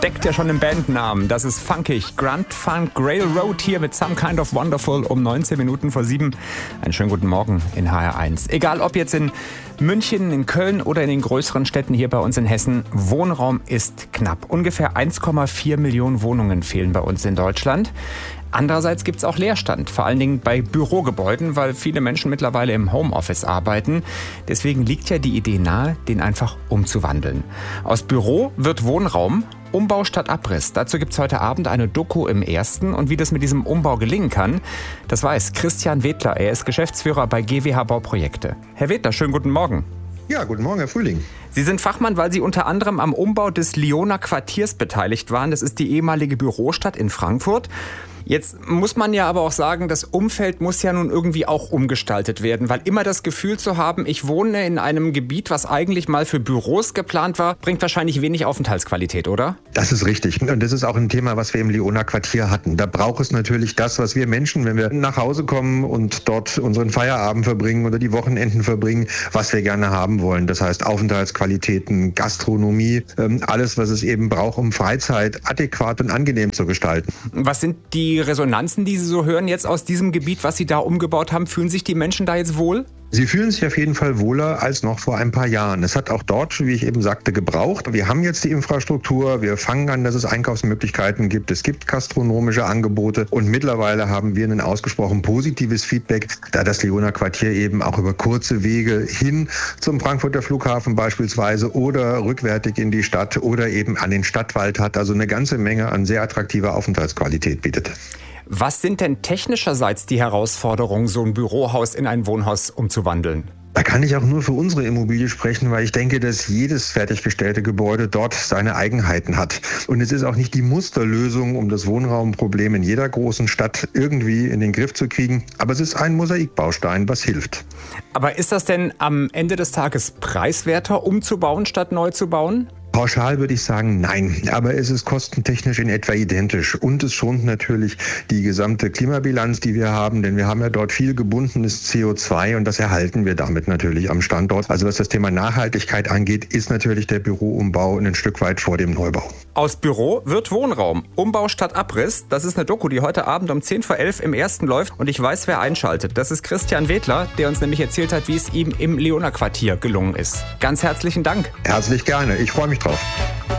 Steckt ja schon im Bandnamen. Das ist funkig. Grand Funk Railroad hier mit Some Kind of Wonderful um 19 Minuten vor 7. Einen schönen guten Morgen in HR1. Egal ob jetzt in München, in Köln oder in den größeren Städten hier bei uns in Hessen, Wohnraum ist knapp. Ungefähr 1,4 Millionen Wohnungen fehlen bei uns in Deutschland. Andererseits gibt es auch Leerstand, vor allen Dingen bei Bürogebäuden, weil viele Menschen mittlerweile im Homeoffice arbeiten. Deswegen liegt ja die Idee nahe, den einfach umzuwandeln. Aus Büro wird Wohnraum, Umbau statt Abriss. Dazu gibt es heute Abend eine Doku im Ersten. Und wie das mit diesem Umbau gelingen kann, das weiß Christian Wedler. Er ist Geschäftsführer bei GWH Bauprojekte. Herr Wedler, schönen guten Morgen. Ja, guten Morgen, Herr Frühling. Sie sind Fachmann, weil Sie unter anderem am Umbau des Lioner Quartiers beteiligt waren. Das ist die ehemalige Bürostadt in Frankfurt. Jetzt muss man ja aber auch sagen, das Umfeld muss ja nun irgendwie auch umgestaltet werden, weil immer das Gefühl zu haben, ich wohne in einem Gebiet, was eigentlich mal für Büros geplant war, bringt wahrscheinlich wenig Aufenthaltsqualität, oder? Das ist richtig. Und das ist auch ein Thema, was wir im Lioner Quartier hatten. Da braucht es natürlich das, was wir Menschen, wenn wir nach Hause kommen und dort unseren Feierabend verbringen oder die Wochenenden verbringen, was wir gerne haben wollen. Das heißt Aufenthaltsqualitäten, Gastronomie, alles, was es eben braucht, um Freizeit adäquat und angenehm zu gestalten. Was sind die Resonanzen, die Sie so hören jetzt aus diesem Gebiet, was Sie da umgebaut haben? Fühlen sich die Menschen da jetzt wohl? Sie fühlen sich auf jeden Fall wohler als noch vor ein paar Jahren. Es hat auch dort, wie ich eben sagte, gebraucht. Wir haben jetzt die Infrastruktur, wir fangen an, dass es Einkaufsmöglichkeiten gibt, es gibt gastronomische Angebote und mittlerweile haben wir ein ausgesprochen positives Feedback, da das Lioner Quartier eben auch über kurze Wege hin zum Frankfurter Flughafen beispielsweise oder rückwärtig in die Stadt oder eben an den Stadtwald hat, also eine ganze Menge an sehr attraktiver Aufenthaltsqualität bietet. Was sind denn technischerseits die Herausforderungen, so ein Bürohaus in ein Wohnhaus umzuwandeln? Da kann ich auch nur für unsere Immobilie sprechen, weil ich denke, dass jedes fertiggestellte Gebäude dort seine Eigenheiten hat. Und es ist auch nicht die Musterlösung, um das Wohnraumproblem in jeder großen Stadt irgendwie in den Griff zu kriegen. Aber es ist ein Mosaikbaustein, was hilft. Aber ist das denn am Ende des Tages preiswerter, umzubauen, statt neu zu bauen? Pauschal würde ich sagen, nein. Aber es ist kostentechnisch in etwa identisch. Und es schont natürlich die gesamte Klimabilanz, die wir haben. Denn wir haben ja dort viel gebundenes CO2 und das erhalten wir damit natürlich am Standort. Also was das Thema Nachhaltigkeit angeht, ist natürlich der Büroumbau ein Stück weit vor dem Neubau. Aus Büro wird Wohnraum. Umbau statt Abriss. Das ist eine Doku, die heute Abend um 10 vor 11 im Ersten läuft. Und ich weiß, wer einschaltet. Das ist Christian Wedler, der uns nämlich erzählt hat, wie es ihm im Lioner Quartier gelungen ist. Ganz herzlichen Dank. Herzlich gerne. Ich freue mich drauf.